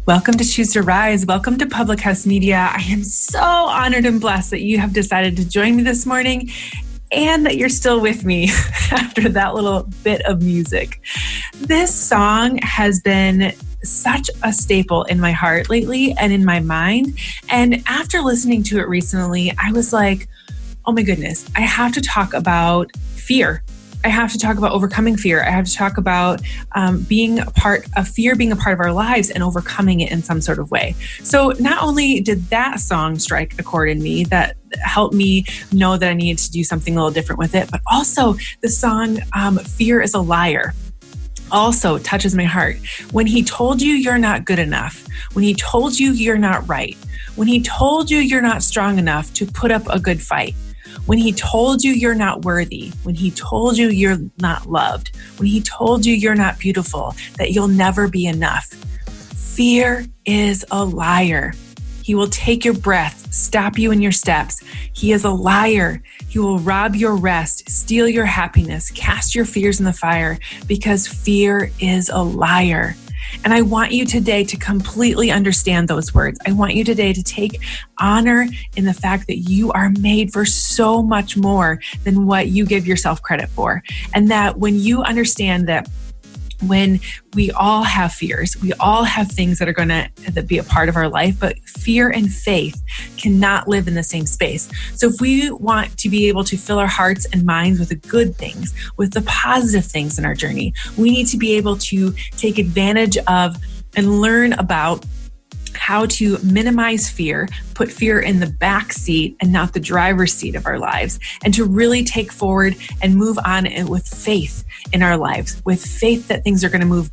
Welcome to Choose to Rise. Welcome to Public House Media. I am so honored and blessed that you have decided to join me this morning and that you're still with me after that little bit of music. This song has been such a staple in my heart lately and in my mind. And after listening to it recently, I was like, oh my goodness, I have to talk about fear. I have to talk about overcoming fear. I have to talk about being a part of fear, being a part of our lives and overcoming it in some sort of way. So not only did that song strike a chord in me that helped me know that I needed to do something a little different with it, but also the song Fear is a Liar also touches my heart. When he told you you're not good enough, when he told you you're not right, when he told you you're not strong enough to put up a good fight, when he told you you're not worthy, when he told you you're not loved, when he told you you're not beautiful, that you'll never be enough. Fear is a liar. He will take your breath, stop you in your steps. He is a liar. He will rob your rest, steal your happiness, cast your fears in the fire, because fear is a liar. And I want you today to completely understand those words. I want you today to take honor in the fact that you are made for so much more than what you give yourself credit for. And that when you understand that when we all have fears, we all have things that are going to be a part of our life, but fear and faith cannot live in the same space. So if we want to be able to fill our hearts and minds with the good things, with the positive things in our journey, we need to be able to take advantage of and learn about how to minimize fear, put fear in the back seat and not the driver's seat of our lives, and to really take forward and move on with faith in our lives, with faith that things are going to move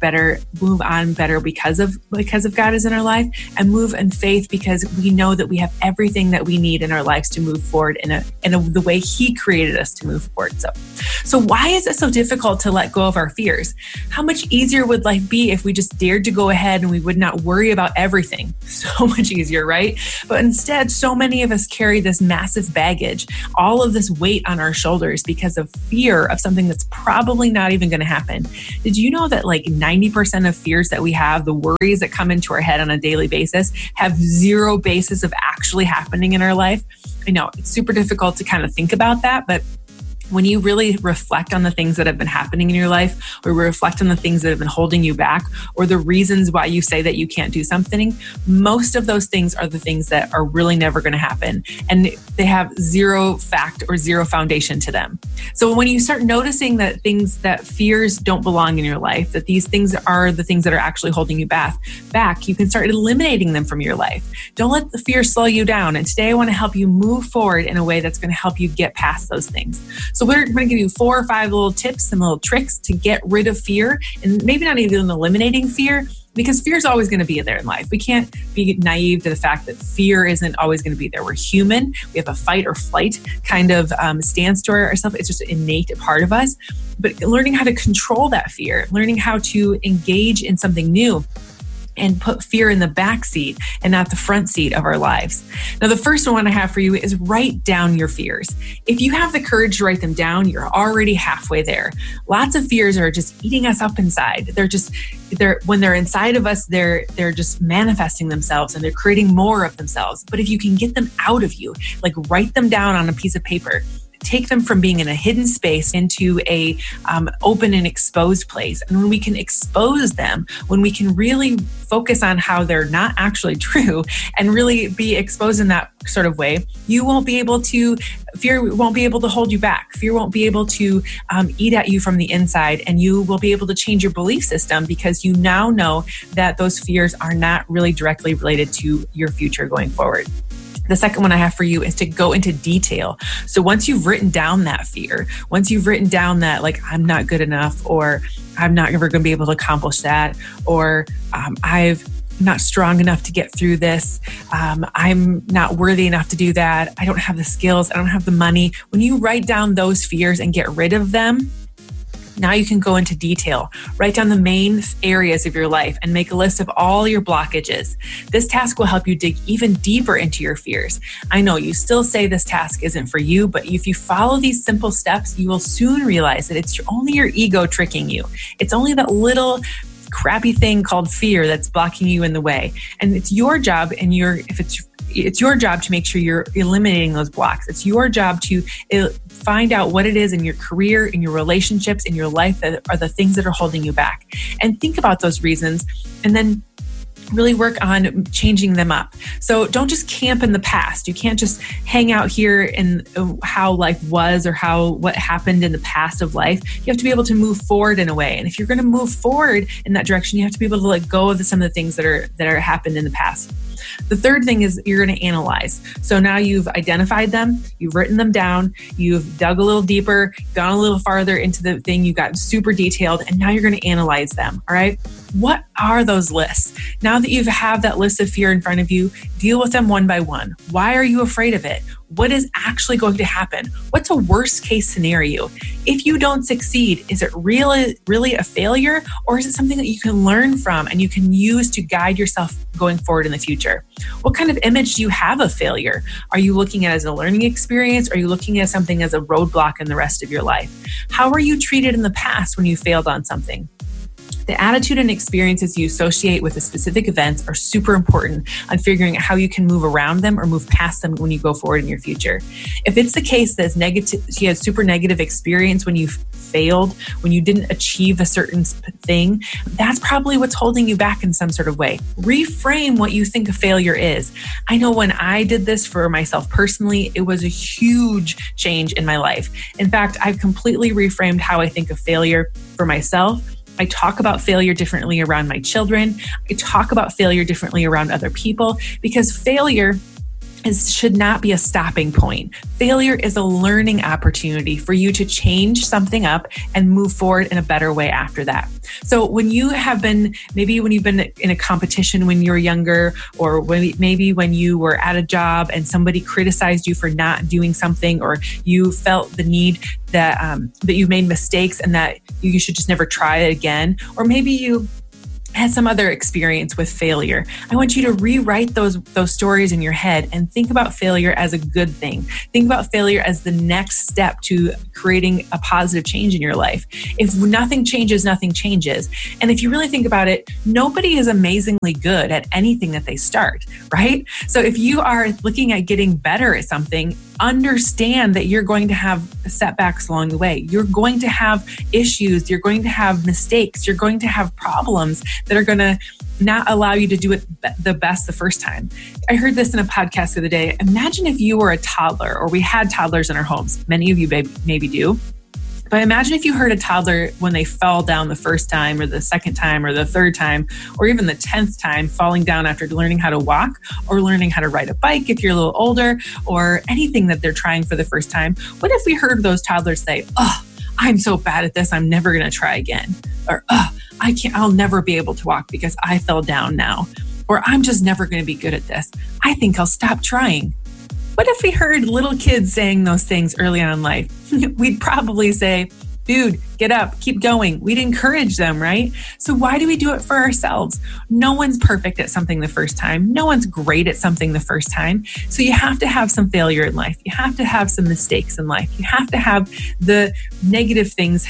on better because of God is in our life, and move in faith because we know that we have everything that we need in our lives to move forward in the way He created us to move forward. So why is it so difficult to let go of our fears? How much easier would life be if we just dared to go ahead and we would not worry about everything? So much easier, right? But instead, so many of us carry this massive baggage, all of this weight on our shoulders because of fear of something that's probably not even going to happen. Did you know that like 90% of fears that we have, the worries that come into our head on a daily basis, have zero basis of actually happening in our life? I know it's super difficult to kind of think about that, but when you really reflect on the things that have been happening in your life, or reflect on the things that have been holding you back, or the reasons why you say that you can't do something, most of those things are the things that are really never going to happen. And they have zero fact or zero foundation to them. So when you start noticing that fears don't belong in your life, that these things are the things that are actually holding you back, you can start eliminating them from your life. Don't let the fear slow you down. And today I want to help you move forward in a way that's going to help you get past those things. So we're going to give you 4 or 5 little tips and little tricks to get rid of fear, and maybe not even eliminating fear, because fear is always going to be there in life. We can't be naive to the fact that fear isn't always going to be there. We're human. We have a fight or flight kind of stance to ourselves. It's just an innate part of us. But learning how to control that fear, learning how to engage in something new, and put fear in the back seat and not the front seat of our lives. Now, the first one I have for you is write down your fears. If you have the courage to write them down, you're already halfway there. Lots of fears are just eating us up inside. When they're inside of us, they're just manifesting themselves and they're creating more of themselves. But if you can get them out of you, like write them down on a piece of paper, take them from being in a hidden space into a open and exposed place. And when we can expose them, when we can really focus on how they're not actually true and really be exposed in that sort of way, fear won't be able to hold you back. Fear won't be able to eat at you from the inside, and you will be able to change your belief system because you now know that those fears are not really directly related to your future going forward. The second one I have for you is to go into detail. So once you've written down that fear, once you've written down that, like, I'm not good enough, or I'm not ever going to be able to accomplish that, or I'm not strong enough to get through this, I'm not worthy enough to do that, I don't have the skills, I don't have the money. When you write down those fears and get rid of them, now you can go into detail. Write down the main areas of your life and make a list of all your blockages. This task will help you dig even deeper into your fears. I know you still say this task isn't for you, but if you follow these simple steps, you will soon realize that it's only your ego tricking you. It's only that little crappy thing called fear that's blocking you in the way. And it's your job, it's your job to make sure you're eliminating those blocks. It's your job to find out what it is in your career, in your relationships, in your life that are the things that are holding you back. And think about those reasons and then really work on changing them up. So don't just camp in the past. You can't just hang out here in how life was or what happened in the past of life. You have to be able to move forward in a way. And if you're going to move forward in that direction, you have to be able to let go of some of the things that are happened in the past. The third thing is you're going to analyze. So now you've identified them, you've written them down, you've dug a little deeper, gone a little farther into the thing, you got super detailed, and now you're going to analyze them. All right. What are those lists? Now that you have that list of fear in front of you, deal with them one by one. Why are you afraid of it? What is actually going to happen? What's a worst case scenario? If you don't succeed, is it really a failure, or is it something that you can learn from and you can use to guide yourself going forward in the future? What kind of image do you have of failure? Are you looking at it as a learning experience? Or are you looking at something as a roadblock in the rest of your life? How were you treated in the past when you failed on something? The attitude and experiences you associate with the specific events are super important on figuring out how you can move around them or move past them when you go forward in your future. If it's the case that you had super negative experience when you failed, when you didn't achieve a certain thing, that's probably what's holding you back in some sort of way. Reframe what you think a failure is. I know when I did this for myself personally, it was a huge change in my life. In fact, I've completely reframed how I think of failure for myself. I talk about failure differently around my children. I talk about failure differently around other people, because failure should not be a stopping point. Failure is a learning opportunity for you to change something up and move forward in a better way after that. So when you have been, maybe when you've been in a competition when you were younger, or maybe when you were at a job and somebody criticized you for not doing something, or you felt the need that you made mistakes and that you should just never try it again, or maybe you had some other experience with failure, I want you to rewrite those stories in your head and think about failure as a good thing. Think about failure as the next step to creating a positive change in your life. If nothing changes, nothing changes. And if you really think about it, nobody is amazingly good at anything that they start, right? So if you are looking at getting better at something, understand that you're going to have setbacks along the way. You're going to have issues. You're going to have mistakes. You're going to have problems that are going to not allow you to do it the best the first time. I heard this in a podcast the other day. Imagine if you were a toddler, or we had toddlers in our homes. Many of you maybe do. But imagine if you heard a toddler when they fell down the first time, or the second time, or the third time, or even the 10th time, falling down after learning how to walk, or learning how to ride a bike if you're a little older, or anything that they're trying for the first time. What if we heard those toddlers say, "Oh, I'm so bad at this, I'm never going to try again." Or, "Oh, I'll never be able to walk because I fell down now." Or, "I'm just never going to be good at this. I think I'll stop trying." What if we heard little kids saying those things early on in life? We'd probably say, "Dude, get up, keep going." We'd encourage them, right? So why do we do it for ourselves? No one's perfect at something the first time. No one's great at something the first time. So you have to have some failure in life. You have to have some mistakes in life. You have to have the negative things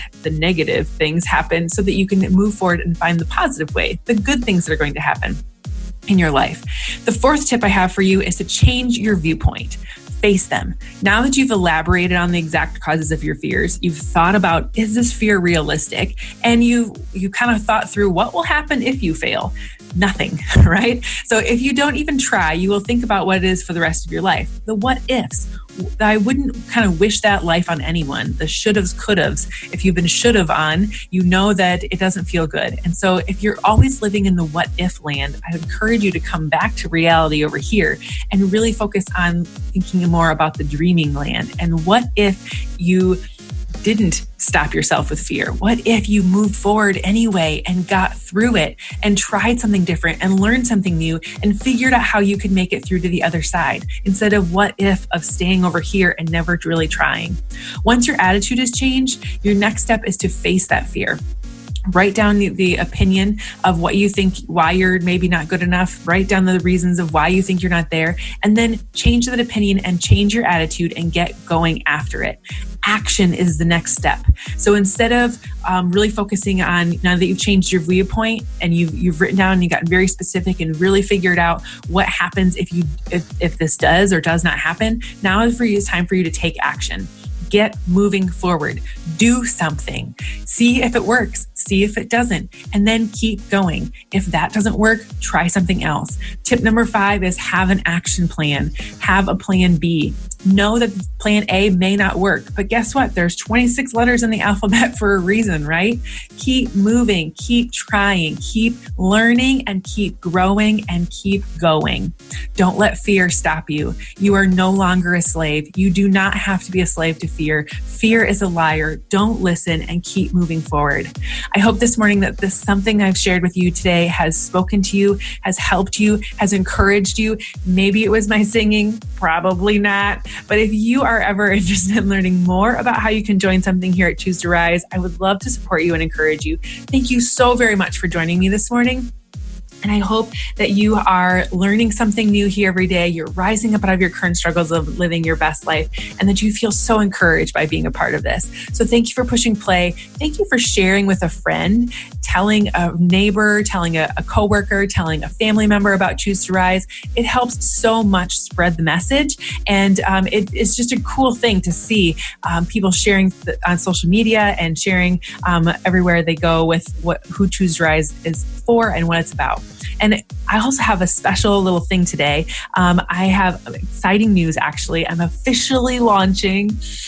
happen so that you can move forward and find the positive way, the good things that are going to happen in your life. The fourth tip I have for you is to change your viewpoint. Face them. Now that you've elaborated on the exact causes of your fears, you've thought about, is this fear realistic? And you kind of thought through what will happen if you fail. Nothing, right? So if you don't even try, you will think about what it is for the rest of your life. The what ifs. I wouldn't kind of wish that life on anyone. The should-haves, could-haves. If you've been should-have on, you know that it doesn't feel good. And so if you're always living in the what-if land, I would encourage you to come back to reality over here and really focus on thinking more about the dreaming land. And what if you didn't stop yourself with fear? What if you moved forward anyway and got through it and tried something different and learned something new and figured out how you could make it through to the other side, instead of what if of staying over here and never really trying? Once your attitude has changed, your next step is to face that fear. Write down the opinion of what you think, why you're maybe not good enough. Write down the reasons of why you think you're not there. And then change that opinion and change your attitude and get going after it. Action is the next step. So instead of really focusing on, now that you've changed your viewpoint and you've written down and you've gotten very specific and really figured out what happens if this does or does not happen, now it's time for you to take action. Get moving forward. Do something. See if it works. See if it doesn't. And then keep going. If that doesn't work, try something else. Tip number 5 is have an action plan. Have a plan B. Know that plan A may not work, but guess what? There's 26 letters in the alphabet for a reason, right? Keep moving, keep trying, keep learning, and keep growing and keep going. Don't let fear stop you. You are no longer a slave. You do not have to be a slave to fear. Fear is a liar. Don't listen and keep moving forward. I hope this morning that something I've shared with you today has spoken to you, has helped you, has encouraged you. Maybe it was my singing, probably not. But if you are ever interested in learning more about how you can join something here at Choose to Rise, I would love to support you and encourage you. Thank you so very much for joining me this morning. And I hope that you are learning something new here every day. You're rising up out of your current struggles of living your best life, and that you feel so encouraged by being a part of this. So thank you for pushing play. Thank you for sharing with a friend, telling a neighbor, telling a coworker, telling a family member about Choose to Rise. It helps so much spread the message. And it's just a cool thing to see people sharing on social media and sharing everywhere they go with who Choose to Rise is for and what it's about. And I also have a special little thing today. I have exciting news, actually. I'm officially launching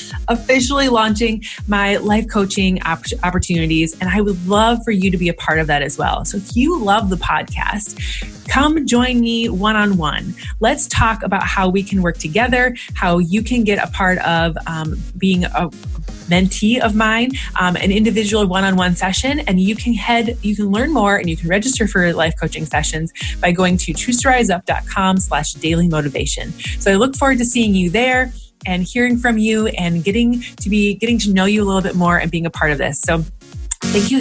my life coaching opportunities, and I would love for you to be a part of that as well. So if you love the podcast, come join me one-on-one. Let's talk about how we can work together, how you can get a part of being a mentee of mine, an individual one-on-one session, and you can learn more and you can register for life coaching sessions by going to choosetoriseup.com/daily motivation. So I look forward to seeing you there and hearing from you and getting to know you a little bit more and being a part of this. So thank you